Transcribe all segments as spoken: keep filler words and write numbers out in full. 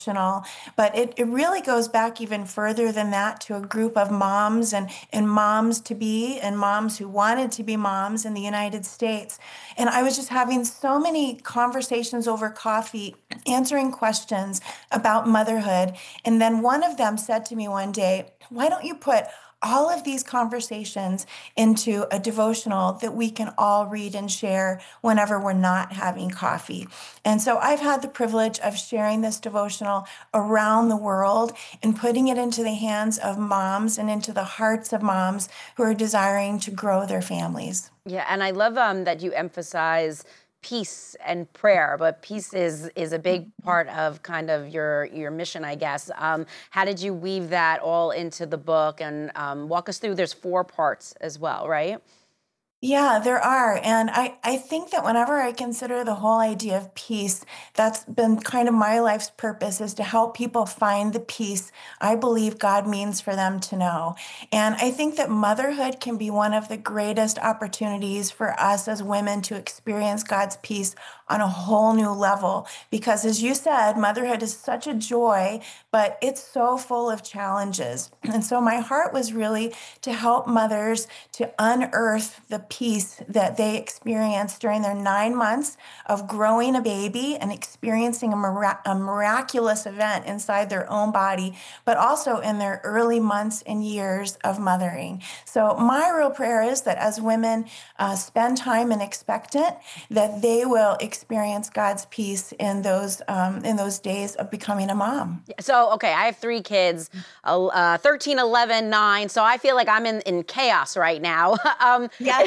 but it, it really goes back even further than that to a group of moms and, and moms to be and moms who wanted to be moms in the United States. And I was just having so many conversations over coffee, answering questions about motherhood. And then one of them said to me one day, why don't you put all of these conversations into a devotional that we can all read and share whenever we're not having coffee. And so I've had the privilege of sharing this devotional around the world and putting it into the hands of moms and into the hearts of moms who are desiring to grow their families. Yeah, and I love um, that you emphasize peace and prayer, but peace is is a big part of kind of your your mission, I guess. Um, how did you weave that all into the book and um, walk us through? There's four parts as well, right? Yeah, there are. And I, I think that whenever I consider the whole idea of peace, that's been kind of my life's purpose is to help people find the peace I believe God means for them to know. And I think that motherhood can be one of the greatest opportunities for us as women to experience God's peace on a whole new level. Because as you said, motherhood is such a joy, but it's so full of challenges. And so my heart was really to help mothers to unearth the peace that they experience during their nine months of growing a baby and experiencing a, mirac- a miraculous event inside their own body, but also in their early months and years of mothering. So my real prayer is that as women uh, spend time in expectant, that they will experience God's peace in those um, in those days of becoming a mom. So, okay, I have three kids, uh, thirteen, eleven, nine, so I feel like I'm in, in chaos right now. um, Yes.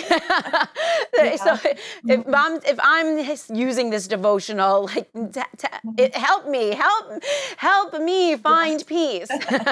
so Yeah. if I'm, if I'm using this devotional, like, t- t- it, help me, help, help me find peace.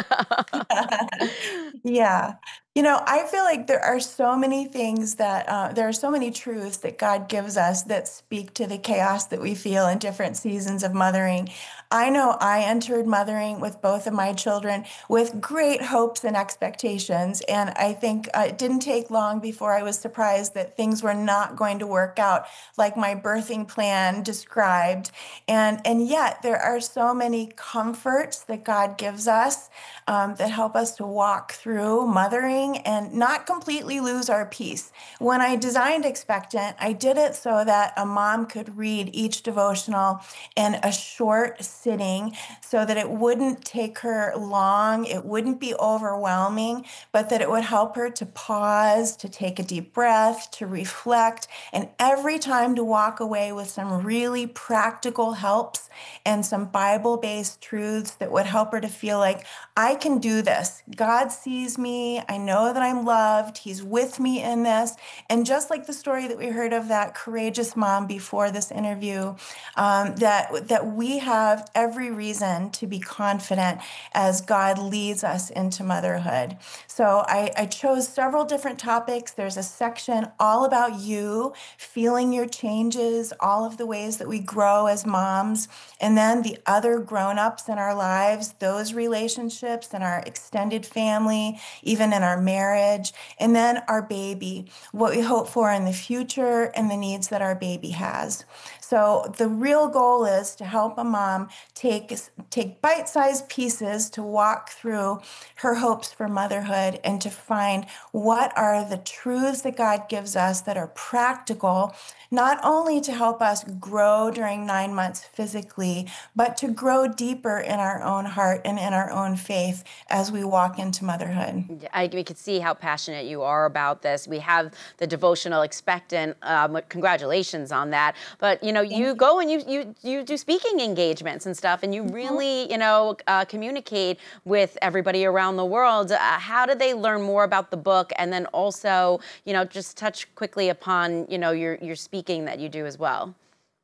Yeah. You know, I feel like there are so many things that, uh, there are so many truths that God gives us that speak to the chaos that we feel in different seasons of mothering. I know I entered mothering with both of my children with great hopes and expectations. And I think uh, it didn't take long before I was surprised that things were not going to work out like my birthing plan described. And, and yet there are so many comforts that God gives us um, that help us to walk through mothering and not completely lose our peace. When I designed Expectant, I did it so that a mom could read each devotional in a short sitting so that it wouldn't take her long, it wouldn't be overwhelming, but that it would help her to pause, to take a deep breath, to reflect, and every time to walk away with some really practical helps and some Bible-based truths that would help her to feel like, I can do this. God sees me. I know that I'm loved. He's with me in this. And just like the story that we heard of that courageous mom before this interview, um, that, that we have every reason to be confident as God leads us into motherhood. So I, I chose several different topics. There's a section all about you, feeling your changes, all of the ways that we grow as moms, and then the other grown-ups in our lives, those relationships in our extended family, even in our marriage, and then our baby, what we hope for in the future and the needs that our baby has. So the real goal is to help a mom take, take bite-sized pieces to walk through her hopes for motherhood and to find what are the truths that God gives us that are practical, not only to help us grow during nine months physically, but to grow deeper in our own heart and in our own faith as we walk into motherhood. I, we could see how passionate you are about this. We have the devotional Expectant. Um, congratulations on that. But you know, Thank you you. go and you you you do speaking engagements and stuff, and you Mhm. really you know uh, communicate with everybody around the world. Uh, how do they learn more about the book, and then also you know just touch quickly upon you know your your speaking that you do as well?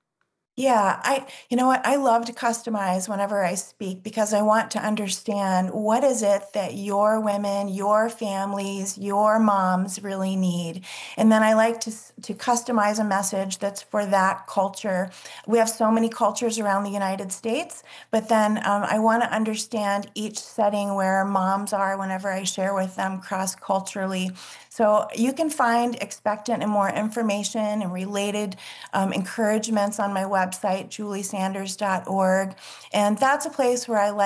Yeah, I, you know what? I love to customize whenever I speak because I want to understand what is it that your women, your families, your moms really need. And then I like to s- to customize a message that's for that culture. We have so many cultures around the United States, but then um, I want to understand each setting where moms are whenever I share with them cross-culturally. So you can find Expectant and more information and related um, encouragements on my website, julie sanders dot org. And that's a place where I like